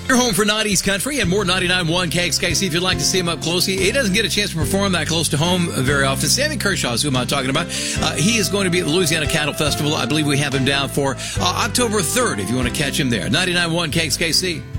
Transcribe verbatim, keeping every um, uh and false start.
You're home for nineties country and more ninety-nine point one K X K C. If you'd like to see him up close, he, he doesn't get a chance to perform that close to home very often. Sammy Kershaw is who am I talking about. Uh, he is going to be at the Louisiana Cattle Festival. I believe we have him down for uh, October third if you want to catch him there. ninety-nine point one K X K C.